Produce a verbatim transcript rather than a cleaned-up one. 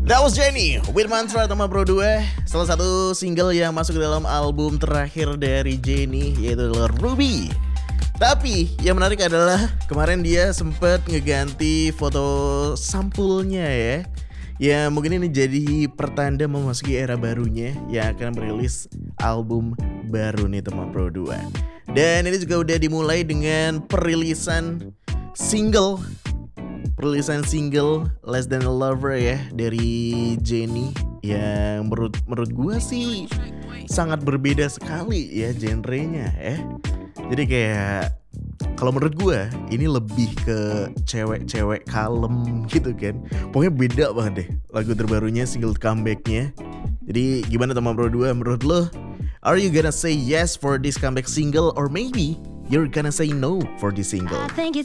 That was Jennie with Mantra teman Pro dua. Salah satu single yang masuk ke dalam album terakhir dari Jennie, yaitu adalah Ruby. Tapi yang menarik adalah kemarin dia sempat ngeganti foto sampulnya ya. Ya mungkin ini jadi pertanda memasuki era barunya yang akan merilis album baru nih teman Pro dua. Dan ini juga udah dimulai dengan perilisan single Perilisan single Less Than a Lover ya dari Jennie, yang menurut menurut gue sih sangat berbeda sekali ya genrenya ya. Jadi kayak kalau menurut gue ini lebih ke cewek-cewek kalem gitu kan. Pokoknya beda banget deh lagu terbarunya, single comebacknya. Jadi gimana teman Pro dua, menurut lo? Are you gonna say yes for this comeback single, or maybe you're gonna say no for this single?